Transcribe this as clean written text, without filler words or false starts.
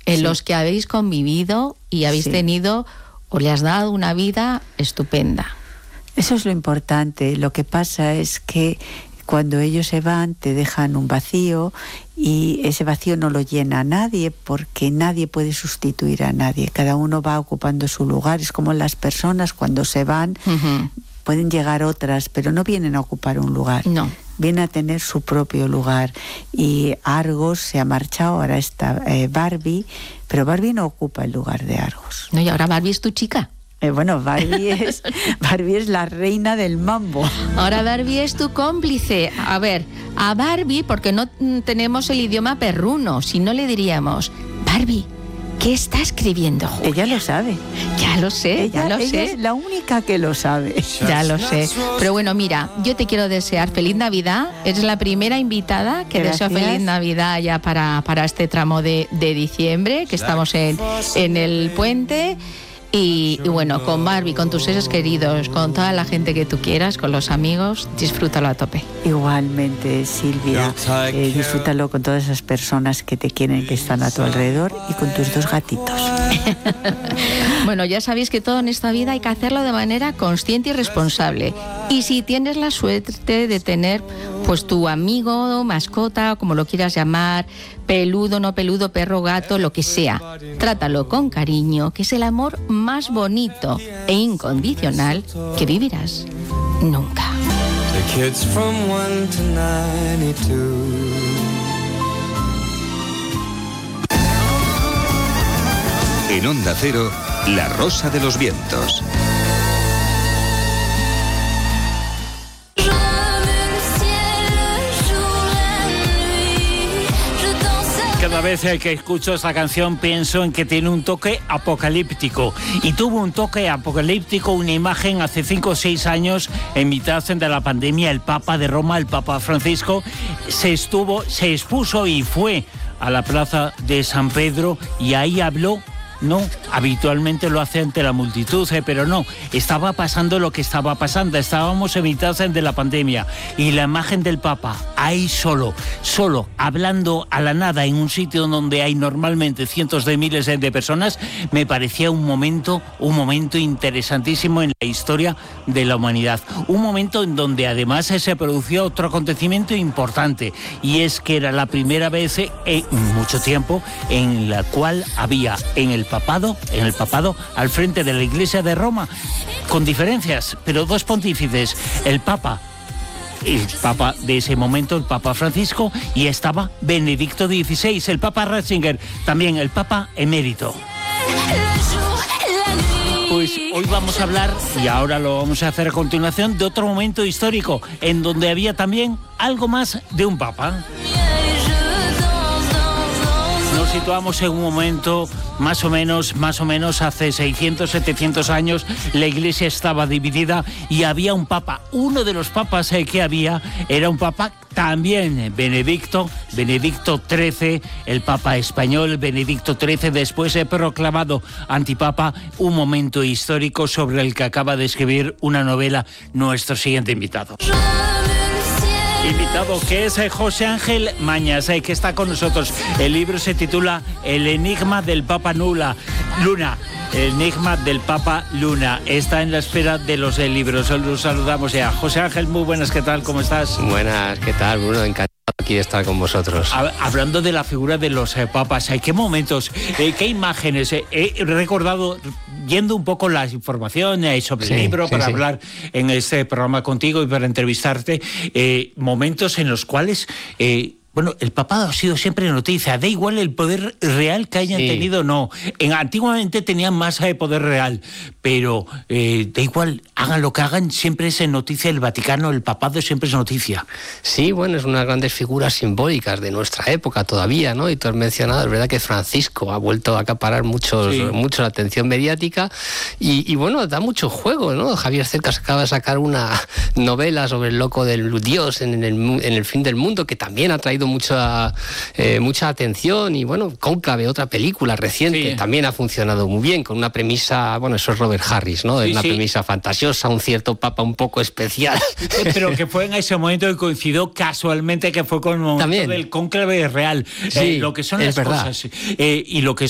en los que habéis convivido y habéis tenido o le has dado una vida estupenda. Eso es lo importante. Lo que pasa es que cuando ellos se van te dejan un vacío y ese vacío no lo llena nadie porque nadie puede sustituir a nadie. Cada uno va ocupando su lugar. Es como las personas cuando se van, pueden llegar otras, pero no vienen a ocupar un lugar. No. Viene a tener su propio lugar. Y Argos se ha marchado, ahora está Barbie, pero Barbie no ocupa el lugar de Argos. No, y ahora Barbie es tu chica. Bueno, Barbie es la reina del mambo. Ahora Barbie es tu cómplice. A ver, a Barbie, porque no tenemos el idioma perruno, si no le diríamos, Barbie, ¿qué está escribiendo Julia? Ella lo sabe. Ya lo sé, Ella es la única que lo sabe. Ya lo sé. Pero bueno, mira, yo te quiero desear feliz Navidad. Eres la primera invitada que deseo feliz Navidad ya para este tramo de diciembre, que estamos en el puente. Y bueno, con Barbie, con tus seres queridos, con toda la gente que tú quieras, con los amigos, disfrútalo a tope. Igualmente, Silvia, disfrútalo con todas esas personas que te quieren, que están a tu alrededor, y con tus 2 gatitos. Bueno, ya sabéis que todo en esta vida hay que hacerlo de manera consciente y responsable. Y si tienes la suerte de tener pues tu amigo, mascota, como lo quieras llamar, peludo, no peludo, perro, gato, lo que sea, trátalo con cariño, que es el amor más bonito e incondicional que vivirás nunca. En Onda Cero, La Rosa de los Vientos. Cada vez que escucho esta canción pienso en que tiene un toque apocalíptico. Y tuvo un toque apocalíptico, una imagen hace 5 o 6 años, en mitad de la pandemia, el Papa de Roma, el Papa Francisco, se expuso y fue a la plaza de San Pedro y ahí habló. No, habitualmente lo hace ante la multitud, pero no, estaba pasando lo que estaba pasando, estábamos en mitad de la pandemia y la imagen del Papa ahí solo, hablando a la nada en un sitio donde hay normalmente cientos de miles de personas, me parecía un momento interesantísimo en la historia de la humanidad, un momento en donde además se produjo otro acontecimiento importante y es que era la primera vez en mucho tiempo en la cual había en el papado, al frente de la Iglesia de Roma, con diferencias, pero 2 pontífices, el Papa de ese momento, el Papa Francisco, y estaba Benedicto XVI, el Papa Ratzinger, también el Papa emérito. Pues hoy vamos a hablar, y ahora lo vamos a hacer a continuación, de otro momento histórico, en donde había también algo más de un Papa. Nos situamos en un momento más o menos hace 600, 700 años, la Iglesia estaba dividida y había un Papa. Uno de los papas que había era un Papa también, Benedicto XIII, el Papa español, Benedicto XIII, después proclamado antipapa, un momento histórico sobre el que acaba de escribir una novela nuestro siguiente invitado. Invitado que es José Ángel Mañas, que está con nosotros. El libro se titula El enigma del Papa Luna. El enigma del Papa Luna. Está en la espera de los libros. Los saludamos ya. José Ángel, muy buenas, ¿qué tal? ¿Cómo estás? Buenas, ¿qué tal, Bruno? Encantado aquí de estar con vosotros. Hablando de la figura de los papas, ¿qué momentos, qué imágenes? He recordado, viendo un poco la información sobre el libro, para hablar en este programa contigo y para entrevistarte, momentos en los cuales... Bueno, el papado ha sido siempre noticia, da igual el poder real que hayan tenido o no. Antiguamente tenían más de poder real, pero da igual, hagan lo que hagan, siempre es noticia el Vaticano, el papado siempre es noticia. Sí, bueno, es unas grandes figuras simbólicas de nuestra época todavía, ¿no? Y tú has mencionado, es verdad que Francisco ha vuelto a acaparar mucho la atención mediática y bueno, da mucho juego, ¿no? Javier Cercas acaba de sacar una novela sobre el loco del Dios en el fin del mundo, que también ha traído mucha atención, y bueno, Cónclave, otra película reciente, también ha funcionado muy bien, con una premisa, bueno, eso es Robert Harris, ¿no? Es una premisa fantasiosa, un cierto papa un poco especial. Pero que fue en ese momento que coincidió casualmente que fue con el momento del Cónclave real. Lo que son las cosas y lo que